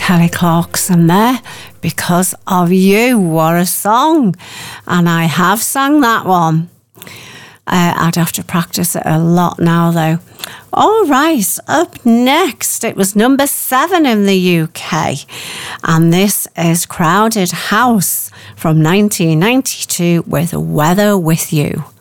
Kelly Clarkson there, Because of You. What a song. And I have sung that one. I'd have to practice it a lot now, though. All right, up next, it was number 7 in the UK. And this is Crowded House from 1992 with Weather With You.